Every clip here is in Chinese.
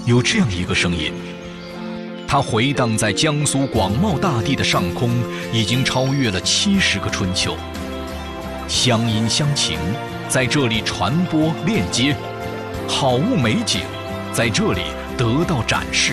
有这样一个声音，它回荡在江苏广袤大地的上空，已经超越了70个春秋。乡音乡情在这里传播链接，好物美景在这里得到展示。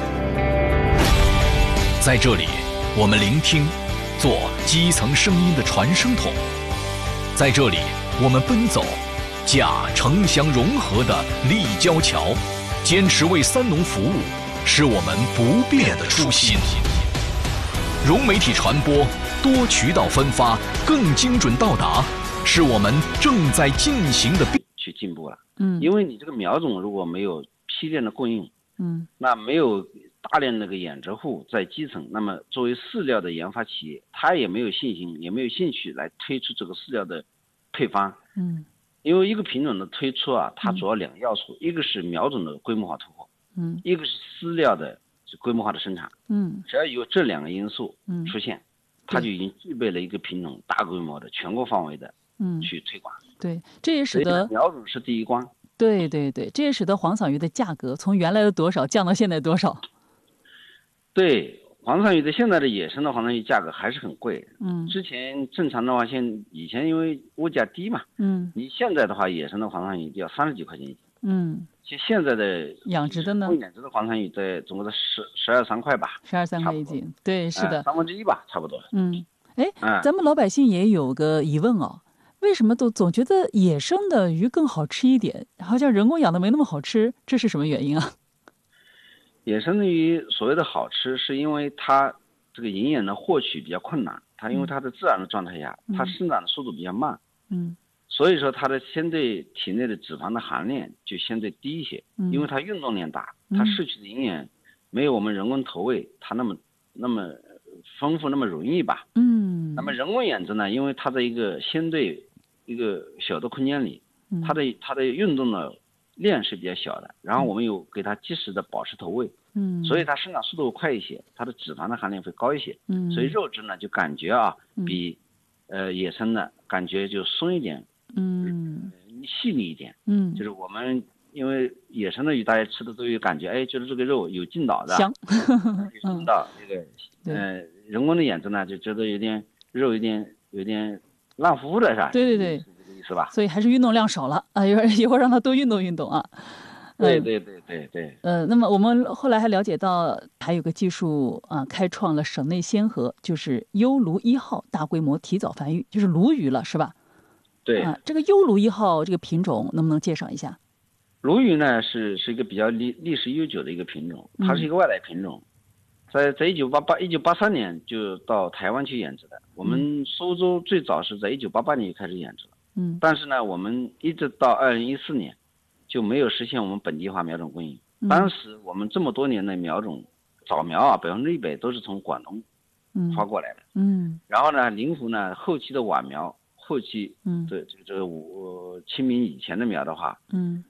在这里，我们聆听，做基层声音的传声筒；在这里，我们奔走，架城乡融合的立交桥，坚持为三农服务，是我们不变的初心。融媒体传播，多渠道分发，更精准到达，是我们正在进行的去进步了。因为你这个苗种如果没有批量的供应，那没有大量那个养殖户在基层，那么作为饲料的研发企业，他也没有信心，也没有兴趣来推出这个饲料的配方。因为一个品种的推出啊，它主要2个要素，一个是苗种的规模化突破，一个是饲料的规模化的生产。只要有这2个因素出现，它就已经具备了一个品种大规模的全国范围的去推广。 对，这也使得苗种是第一关。 对，这也使得黄鳝鱼的价格从原来的多少降到现在多少。 对，黄鳝鱼的现在的野生的黄鳝鱼价格还是很贵。之前正常的话，以前因为物价低嘛，你现在的话，野生的黄鳝鱼就要30几块钱一斤。其实现在的养殖的呢， 养殖的黄鳝鱼总共在12、13块吧 ，12、13块一斤。对，是的 1/3吧，差不多。 咱们老百姓也有个疑问哦，为什么都总觉得野生的鱼更好吃一点，好像人工养的没那么好吃，这是什么原因啊？ 野生的鱼所谓的好吃，是因为它这个营养的获取比较困难，它因为它的自然的状态下，它生长的速度比较慢，所以说它的相对体内的脂肪的含量就相对低一些，因为它运动量大，它摄取的营养没有我们人工投喂它那么丰富，那么容易吧。那么人工养殖呢，因为它在一个相对一个小的空间里，它的运动的量是比较小的，然后我们有给它及时的保持投喂，所以它生长速度快一些，它的脂肪的含量会高一些，所以肉质呢就感觉比野生的感觉就松一点，细腻一点，就是我们因为野生的鱼大家吃的都有感觉，就是这个肉有劲道的， 香， 有劲道。这个人工的养殖呢就觉得肉有点烂乎乎的，是吧？ 对， 是这个意思吧？ 所以还是运动量少了啊，一会儿让它多运动运动啊。 对。 那么我们后来还了解到，还有个技术开创了省内先河，就是优鲈1号大规模提早繁育，就是鲈鱼了，是吧？ 对。 这个优鲈1号这个品种能不能介绍一下？ 鲈鱼呢是一个比较历史悠久的一个品种，它是一个外来品种，在1983年就到台湾去养殖的。我们苏州最早是在1988年就开始养殖了，但是呢，我们一直到2014年就没有实现我们本地化苗种供应。当时我们这么多年的苗种早苗100%都是从广东发过来的，然后呢，灵湖呢后期的晚苗，后期这个清明以前的苗的话，